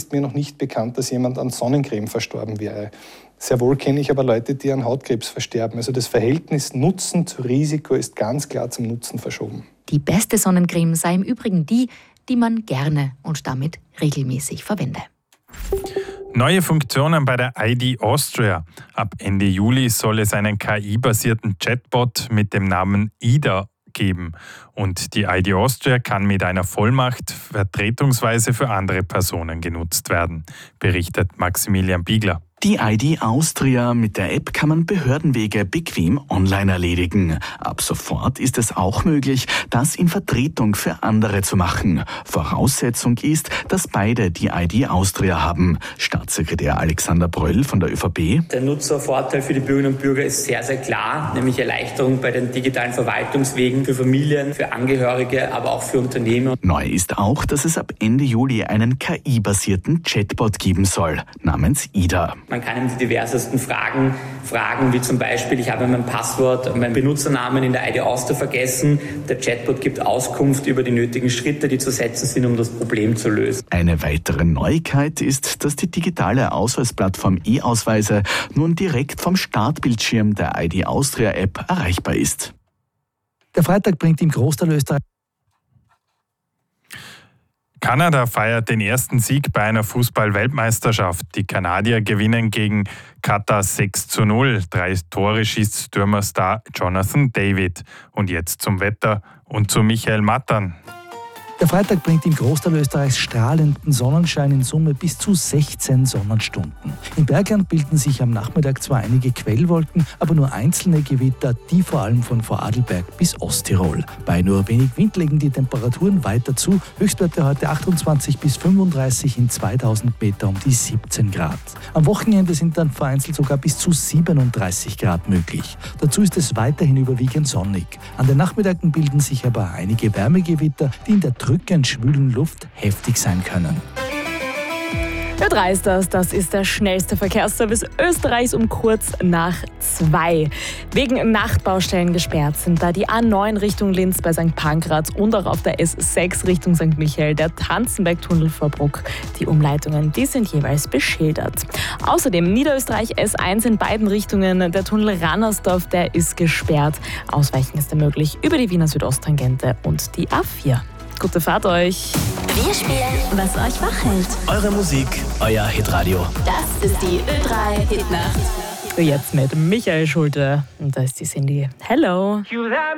ist mir noch nicht bekannt, dass jemand an Sonnencreme verstorben wäre. Sehr wohl kenne ich aber Leute, die an Hautkrebs versterben. Also das Verhältnis Nutzen zu Risiko ist ganz klar zum Nutzen verschoben. Die beste Sonnencreme sei im Übrigen die man gerne und damit regelmäßig verwende. Neue Funktionen bei der ID Austria. Ab Ende Juli soll es einen KI-basierten Chatbot mit dem Namen Ida geben. Und die ID Austria kann mit einer Vollmacht vertretungsweise für andere Personen genutzt werden, berichtet Maximilian Biegler. Die ID Austria, mit der App kann man Behördenwege bequem online erledigen. Ab sofort ist es auch möglich, das in Vertretung für andere zu machen. Voraussetzung ist, dass beide die ID Austria haben. Staatssekretär Alexander Bröll von der ÖVP. Der Nutzervorteil für die Bürgerinnen und Bürger ist sehr, sehr klar, nämlich Erleichterung bei den digitalen Verwaltungswegen für Familien, für Angehörige, aber auch für Unternehmen. Neu ist auch, dass es ab Ende Juli einen KI-basierten Chatbot geben soll, namens Ida. Man kann ihm die diversesten Fragen, wie zum Beispiel, ich habe mein Passwort, meinen Benutzernamen in der ID Austria vergessen. Der Chatbot gibt Auskunft über die nötigen Schritte, die zu setzen sind, um das Problem zu lösen. Eine weitere Neuigkeit ist, dass die digitale Ausweisplattform E-Ausweise nun direkt vom Startbildschirm der ID Austria App erreichbar ist. Der Freitag bringt im Großteil Österreich. Kanada feiert den ersten Sieg bei einer Fußball-Weltmeisterschaft. Die Kanadier gewinnen gegen Katar 6:0. 3 Tore schießt Stürmerstar Jonathan David. Und jetzt zum Wetter und zu Michael Mattern. Der Freitag bringt im Großteil Österreichs strahlenden Sonnenschein, in Summe bis zu 16 Sonnenstunden. Im Bergland bilden sich am Nachmittag zwar einige Quellwolken, aber nur einzelne Gewitter, die vor allem von Vorarlberg bis Osttirol. Bei nur wenig Wind legen die Temperaturen weiter zu. Höchstwerte heute 28 bis 35, in 2000 Meter um die 17 Grad. Am Wochenende sind dann vereinzelt sogar bis zu 37 Grad möglich. Dazu ist es weiterhin überwiegend sonnig. An den Nachmittagen bilden sich aber einige Wärmegewitter, die in der drückend schwülen Luft heftig sein können. Ö3 ist das ist der schnellste Verkehrsservice Österreichs um kurz nach 2. Wegen Nachtbaustellen gesperrt sind da die A9 Richtung Linz bei St. Pankraz und auch auf der S6 Richtung St. Michael der Tanzenberg-Tunnel vor Bruck. Die Umleitungen, die sind jeweils beschildert. Außerdem Niederösterreich S1 in beiden Richtungen. Der Tunnel Rannersdorf, der ist gesperrt. Ausweichen ist möglich über die Wiener Südosttangente und die A4. Gute Fahrt euch! Wir spielen, was euch wach hält. Eure Musik, euer Hitradio. Das ist die Ö3 Hitnacht. Jetzt mit Michael Schulte. Und da ist die Cindy. Hello!